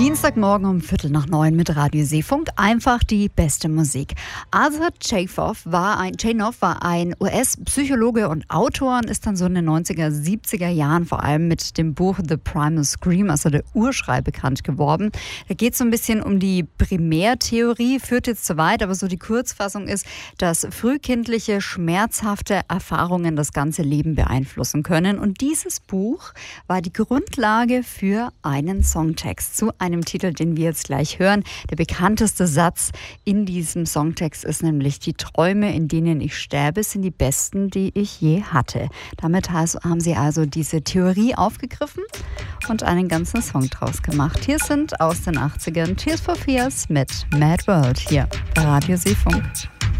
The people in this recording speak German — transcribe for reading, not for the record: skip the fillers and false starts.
Dienstagmorgen um 8:45 mit Radio Seefunk. Einfach die beste Musik. Arthur Chaffov war ein US-Psychologe und Autor und ist dann so in den 90er, 70er Jahren vor allem mit dem Buch The Primal Scream, also der Urschrei, bekannt geworden. Da geht es so ein bisschen um die Primärtheorie, führt jetzt zu weit, aber so die Kurzfassung ist, dass frühkindliche, schmerzhafte Erfahrungen das ganze Leben beeinflussen können. Und dieses Buch war die Grundlage für einen Songtext zu einem Titel, den wir jetzt gleich hören. Der bekannteste Satz in diesem Songtext ist nämlich: Die Träume, in denen ich sterbe, sind die besten, die ich je hatte. Damit haben sie also diese Theorie aufgegriffen und einen ganzen Song draus gemacht. Hier sind aus den 80ern Tears for Fears mit Mad World hier bei Radio Seefunk.